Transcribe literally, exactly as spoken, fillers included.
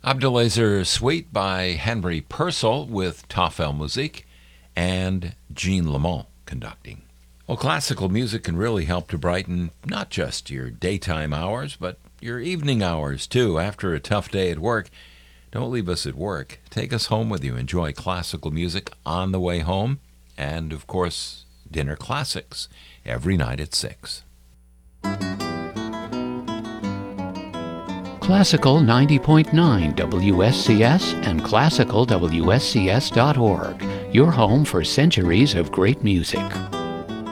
Abdelaziz Suite by Henry Purcell with Tafel Musik and Jean Lamont conducting. Well, classical music can really help to brighten not just your daytime hours, but your evening hours too. After a tough day at work, don't leave us at work. Take us home with you. Enjoy classical music on the way home. And, of course, dinner classics every night at six. Classical ninety point nine W S C S and classical W S C S dot org, your home for centuries of great music.